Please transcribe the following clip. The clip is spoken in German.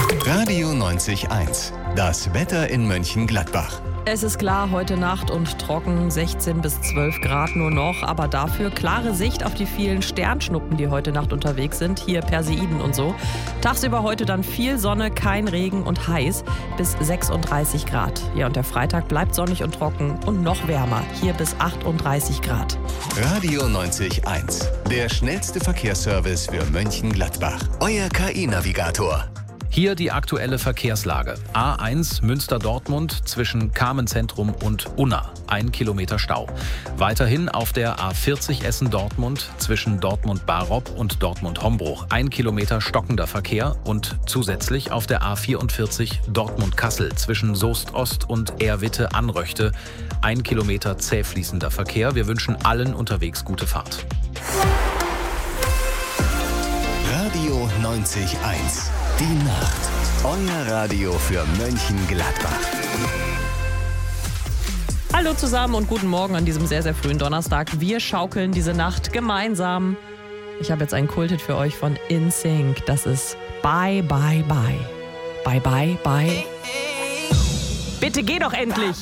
Radio 90.1. Das Wetter in Mönchengladbach. Es ist klar, heute Nacht und trocken, 16 bis 12 Grad nur noch, aber dafür klare Sicht auf die vielen Sternschnuppen, die heute Nacht unterwegs sind, hier Perseiden und so. Tagsüber heute dann viel Sonne, kein Regen und heiß bis 36 Grad. Ja, und der Freitag bleibt sonnig und trocken und noch wärmer, hier bis 38 Grad. Radio 90.1. Der schnellste Verkehrsservice für Mönchengladbach. Euer KI-Navigator. Hier die aktuelle Verkehrslage. A1 Münster-Dortmund zwischen Kamenzentrum und Unna. 1 Kilometer Stau. Weiterhin auf der A40 Essen-Dortmund zwischen Dortmund-Barop und Dortmund-Hombruch. 1 Kilometer stockender Verkehr und zusätzlich auf der A44 Dortmund-Kassel zwischen Soest-Ost und Erwitte-Anröchte. 1 Kilometer zäh fließender Verkehr. Wir wünschen allen unterwegs gute Fahrt. Radio 90.1. Die Nacht. Euer Radio für Mönchengladbach. Hallo zusammen und guten Morgen an diesem sehr, sehr frühen Donnerstag. Wir schaukeln diese Nacht gemeinsam. Ich habe jetzt einen Kulthit für euch von InSync. Das ist Bye, Bye, Bye. Bye, Bye, Bye. Bitte geh doch endlich!